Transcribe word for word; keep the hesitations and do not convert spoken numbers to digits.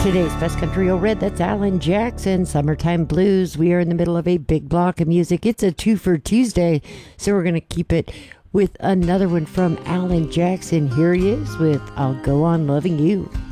Today's Best Country Old Red, that's Alan Jackson, Summertime Blues. We are in the middle of a big block of music. It's a two for Tuesday, so we're going to keep it with another one from Alan Jackson. Here he is with I'll Go On Loving You.